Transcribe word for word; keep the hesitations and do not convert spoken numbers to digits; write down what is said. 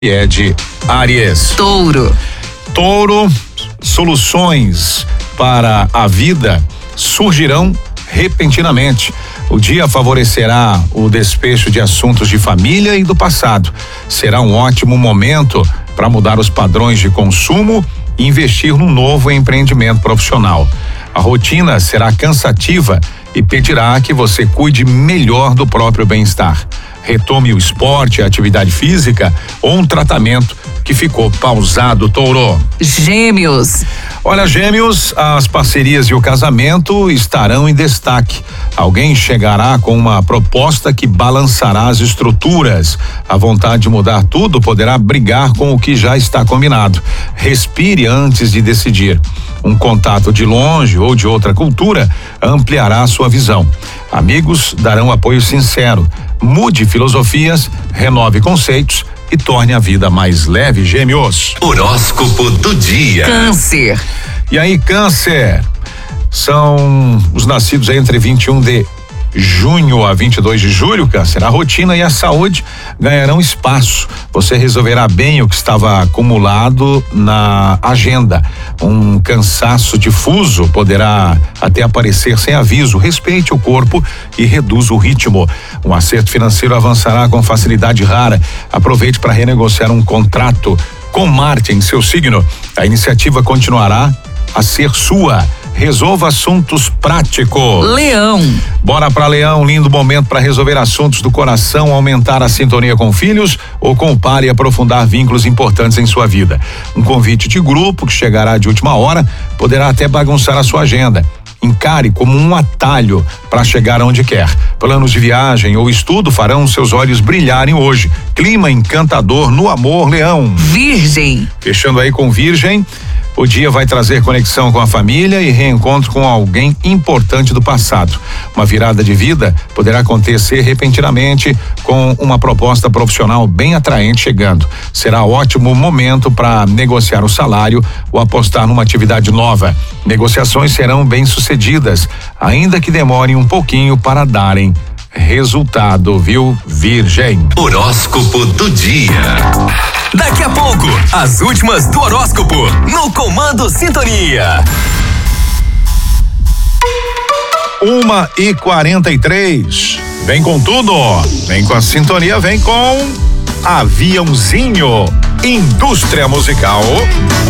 é de Áries. Touro. Touro, soluções para a vida surgirão repentinamente. O dia favorecerá o despecho de assuntos de família e do passado. Será um ótimo momento para mudar os padrões de consumo e investir num novo empreendimento profissional. A rotina será cansativa e pedirá que você cuide melhor do próprio bem-estar. Retome o esporte, a atividade física ou um tratamento que ficou pausado, Touro. Gêmeos. Olha, Gêmeos, as parcerias e o casamento estarão em destaque. Alguém chegará com uma proposta que balançará as estruturas. A vontade de mudar tudo poderá brigar com o que já está combinado. Respire antes de decidir. Um contato de longe ou de outra cultura ampliará a sua visão. Amigos darão apoio sincero. Mude filosofias, renove conceitos e torne a vida mais leve, Gêmeos. Horóscopo do dia. Câncer. E aí, Câncer? São os nascidos entre vinte e um de junho a vinte e dois de julho, Câncer. A rotina e a saúde ganharão espaço. Você resolverá bem o que estava acumulado na agenda. Um cansaço difuso poderá até aparecer sem aviso. Respeite o corpo e reduza o ritmo. Um acerto financeiro avançará com facilidade rara. Aproveite para renegociar um contrato com Marte em seu signo. A iniciativa continuará a ser sua. Resolva assuntos práticos. Leão. Bora pra Leão, lindo momento para resolver assuntos do coração, aumentar a sintonia com filhos ou com o par e aprofundar vínculos importantes em sua vida. Um convite de grupo que chegará de última hora poderá até bagunçar a sua agenda. Encare como um atalho para chegar aonde quer. Planos de viagem ou estudo farão seus olhos brilharem hoje. Clima encantador no amor, Leão. Virgem. Fechando aí com Virgem. O dia vai trazer conexão com a família e reencontro com alguém importante do passado. Uma virada de vida poderá acontecer repentinamente com uma proposta profissional bem atraente chegando. Será ótimo momento para negociar o salário ou apostar numa atividade nova. Negociações serão bem-sucedidas, ainda que demorem um pouquinho para darem resultado, viu, Virgem? Horóscopo do dia. Daqui a pouco, as últimas do horóscopo no Comando Sintonia. Uma e quarenta e três. Vem com tudo. Vem com a sintonia, vem com Aviãozinho. Indústria musical.